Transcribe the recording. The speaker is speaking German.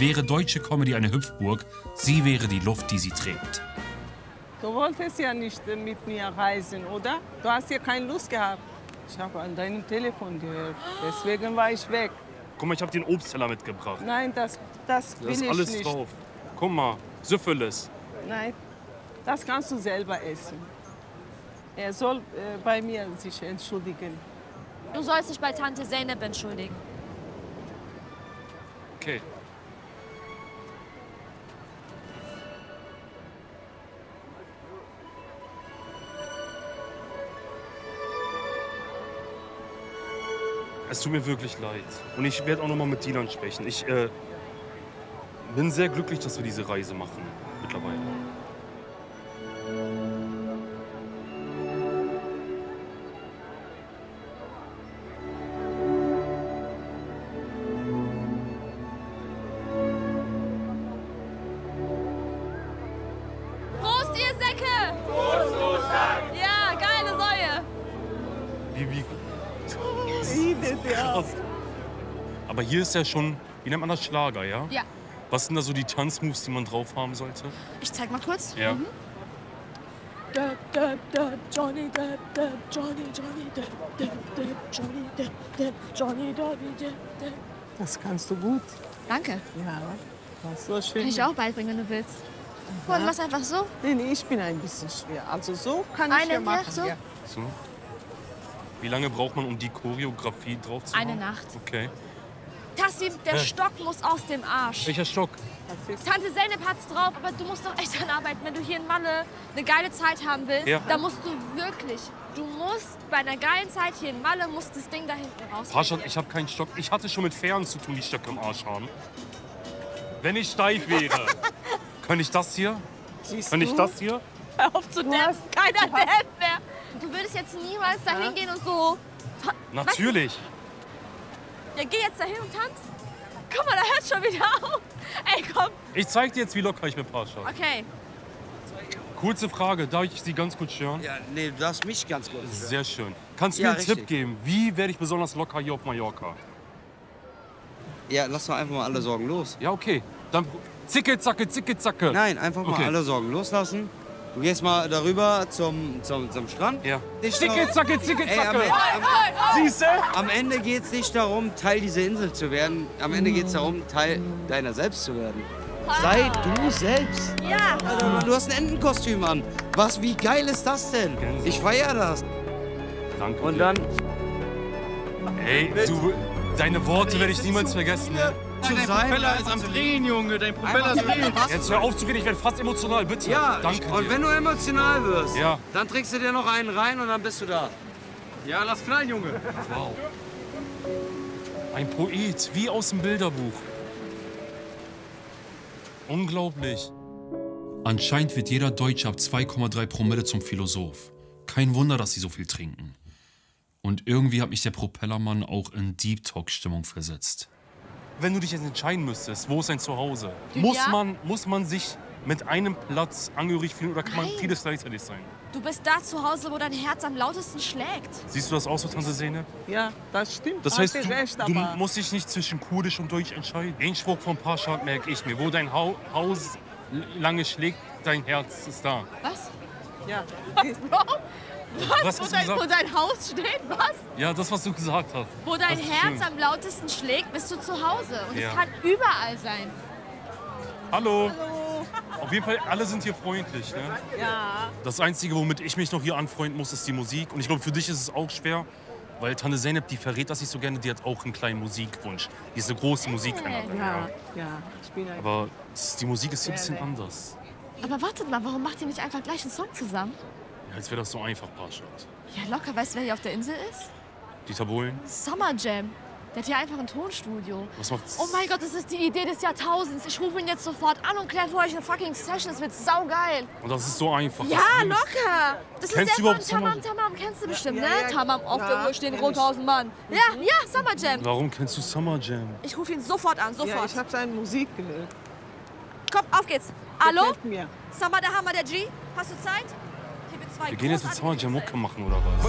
Wäre deutsche Comedy eine Hüpfburg, sie wäre die Luft, die sie trägt. Du wolltest ja nicht mit mir reisen, oder? Du hast ja keine Lust gehabt. Ich habe an deinem Telefon gehört. Deswegen war ich weg. Guck mal, ich habe dir einen Obstteller mitgebracht. Nein, das will Da ist ich alles nicht. drauf. Guck mal, Syphilis. Nein, das kannst du selber essen. Er soll bei mir sich entschuldigen. Du sollst dich bei Tante Zeynep entschuldigen. Okay. Es tut mir wirklich leid. Und ich werde auch noch mal mit Dilan sprechen. Ich bin sehr glücklich, dass wir diese Reise machen mittlerweile. Prost, ihr Säcke! Prost, ja, geile Säue. Wie Ja. krass. Aber hier ist ja schon, wie nennt man das, Schlager, ja? Ja. Was sind da so die Tanzmoves, die man drauf haben sollte? Ich zeig mal kurz. Ja. Da, da, da, Johnny, da, da, Johnny, Johnny, da, da, da, Johnny, da, da, Johnny, da, da, da. Das kannst du gut. Danke. Ja, das war schön. Kann ich auch beibringen, wenn du willst. Und was einfach so? Nee, ich bin ein bisschen schwer. Also so kann ich Eine ja machen. Nacht so? Ja. So. Wie lange braucht man, um die Choreografie drauf zu Eine haben? Nacht. Okay. Tassim, der Stock muss aus dem Arsch. Welcher Stock? Tante Zeynep hat's drauf, aber du musst doch echt dran arbeiten. Wenn du hier in Malle eine geile Zeit haben willst, Ja. dann musst du wirklich, du musst bei einer geilen Zeit hier in Malle, musst das Ding da hinten raus. Pascha, ich habe keinen Stock. Ich hatte schon mit Fähren zu tun, die Stöcke im Arsch haben. Wenn ich steif wäre, könnte ich das hier? Könnte ich das hier? Hör auf zu dappen, keiner dappt mehr. Du würdest jetzt niemals da hingehen und so... Natürlich. Ja, geh jetzt da hin und tanz. Guck mal, da hört schon wieder auf. Ey, komm. Ich zeig dir jetzt, wie locker ich bin, Pascha. Okay. Kurze Frage, darf ich Sie ganz kurz stören? Ja, nee, du darfst mich ganz kurz hören. Sehr schön. Kannst du Ja, mir einen Tipp richtig. geben? Wie werde ich besonders locker hier auf Mallorca? Ja, lass doch einfach mal alle Sorgen los. Ja, okay. Dann zicke, zacke, zicke, zacke. Nein, einfach mal Okay. alle Sorgen loslassen. Du gehst mal darüber zum Strand. Ja. Nicht Zicke, darum- zacke, zicke, Ey, zacke. am, Siehst du? am Ende geht es nicht darum, Teil dieser Insel zu werden. Am Ende geht es darum, Teil deiner selbst zu werden. Sei du selbst. Ja. Du hast ein Entenkostüm an. Wie geil ist das denn? Gänsehaut. Ich feiere das. Danke Und dir. dann Ey, du, deine Worte werde ich niemals vergessen. Ne? zu sein. ist am Drehen, Junge. Dein Propeller ist drehen. Jetzt hör auf zu reden, ich werde fast emotional, bitte. Ja, Danke und dir. wenn du emotional wirst, Ja. dann trinkst du dir noch einen rein und dann bist du da. Ja, lass knallen, Junge. Wow. Ein Poet, wie aus dem Bilderbuch. Unglaublich. Anscheinend wird jeder Deutsche ab 2,3 Promille zum Philosoph. Kein Wunder, dass sie so viel trinken. Und irgendwie hat mich der Propellermann auch in Deep Talk-Stimmung versetzt. Wenn du dich jetzt entscheiden müsstest, wo ist dein Zuhause? Ja. Muss man sich mit einem Platz angehörig fühlen oder kann man Nein. vieles gleichzeitig sein? Du bist da zu Hause, wo dein Herz am lautesten schlägt. Siehst du das auch so, Tante Sehne? Ja, das stimmt. Das Hast heißt, recht, du aber musst dich nicht zwischen Kurdisch und Deutsch entscheiden. Den Spruch von Pascha merke ich mir. Wo dein Haus lange schlägt, dein Herz ist da. Was? ja. Was Wo hast du dein, wo gesagt? dein Haus steht? Was? Ja, das, was du gesagt hast. Wo dein Das ist Herz schön. am lautesten schlägt, bist du zu Hause. Und Ja. es kann überall sein. Hallo. Auf jeden Fall, alle sind hier freundlich. Ne? Ja, Das Einzige, womit ich mich noch hier anfreunden muss, ist die Musik. Und ich glaube, für dich ist es auch schwer, weil Tante Zeynep, die verrät das nicht so gerne, die hat auch einen kleinen Musikwunsch. Die ist eine große Musikkennerin. ja, ja. Ich bin ein Aber die Musik ist hier ein bisschen Ja, anders. Aber wartet mal, warum macht ihr nicht einfach gleich einen Song zusammen? Ja, als wäre das so einfach, Pascha. Ja, locker. Weißt du, wer hier auf der Insel ist? Dieter Bohlen, Summer Jam. Der hat hier einfach ein Tonstudio. was macht's? Oh mein Gott, das ist die Idee des Jahrtausends. Ich rufe ihn jetzt sofort an und kläre für euch eine fucking Session. Es wird saugeil. Und das ist so einfach. Ja, locker. Das Kennst ist du der überhaupt von Tamam Summer- Tamam. Kennst du bestimmt, Ja, ne? ja, Tamam, auf der ja, Uhr stehen kenn rund ich. 1000 Mann. Ja, Summer Jam. Warum kennst du Summer Jam? Ich rufe ihn sofort an, Ja, sofort. ich habe seine Musik gehört. Komm, auf geht's. Hallo? Gefällt mir. Summer der Hammer, der G. Hast du Zeit? Hier wird zwei Wir gehen jetzt mit Summer Jam Mucke machen, oder was?